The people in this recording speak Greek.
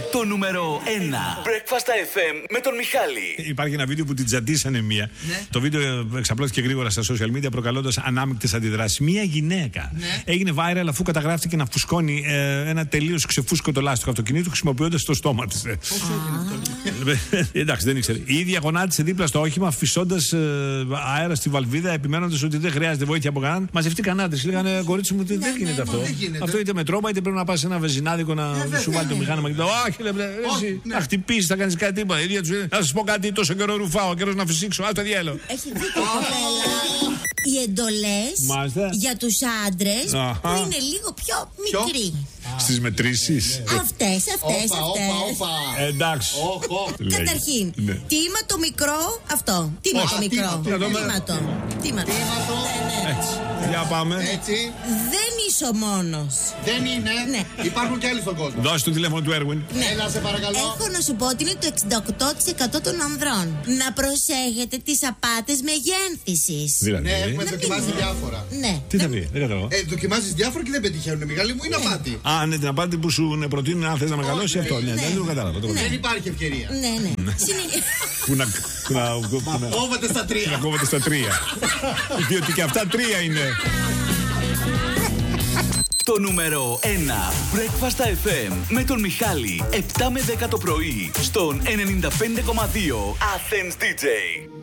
Το νούμερο 1. Breakfast FM με τον Μιχάλη. Υπάρχει ένα βίντεο που την τζαντίσανε μία. Ναι. Το βίντεο εξαπλώθηκε γρήγορα στα social media, προκαλώντας ανάμεικτες αντιδράσεις. Μία γυναίκα έγινε viral αφού καταγράφτηκε να φουσκώνει ένα τελείως ξεφούσκωτο λάστιχο αυτοκινήτου χρησιμοποιώντας το στόμα της. Εντάξει, δεν ήξερε. Η ίδια γονάτισε δίπλα στο όχημα, φυσώντας αέρα στη βαλβίδα, επιμένοντας ότι δεν χρειάζεται βοήθεια από κανέναν. Μαζευτήκαν άντρες. Λέγανε, κορίτσι μου, δεν γίνεται αυτό. Αυτό είτε με τρόμα είτε πρέπει να πας σε ένα βεζινάδικο να σου βάλει το μηχάνημα. Όχι, εσύ να χτυπήσεις, θα κάνεις κάτι τίποτα. Να σας πω κάτι, τόσο καιρό ρουφάω, καιρός να φυσήξω. Ας το διέλο. Έχει δίκιο, κοπέλα. Οι εντολές για τους άντρες που είναι λίγο πιο μικροί. Στις μετρήσεις. Αυτές. Εντάξει. Καταρχήν, τίματο μικρό, αυτό. Τίματο μικρό. Τίματο. Έτσι. Για πάμε. Δεν είσαι ο μόνος. Δεν είναι. Υπάρχουν κι άλλοι στον κόσμο. Δώσε το τηλέφωνο του Έρουιν. Έλα, σε παρακαλώ. Έχω να σου πω ότι είναι το 68% των ανδρών. Να προσέχετε τις απάτες μεγένθησης. Ναι, έχουμε δοκιμάσει διάφορα. Ναι. Τι θα πει, δεν κατάλαβα. Δοκιμάζεις διάφορα και δεν πετυχαίνουν. Μεγάλη μου είναι απάτη. Α, ναι, την απάτη που σου προτείνουν αν θες να μεγαλώσει αυτό. Ναι, δεν το κατάλαβα. Δεν υπάρχει ευκαιρία. Ναι. Που να κόβεται στα 3. Να κόβεται στα 3. Διότι και αυτά 3 είναι. Το νούμερο 1. Breakfast FM με τον Μιχάλη. 7 με 10 το πρωί. Στον 95,2 Athens DJ.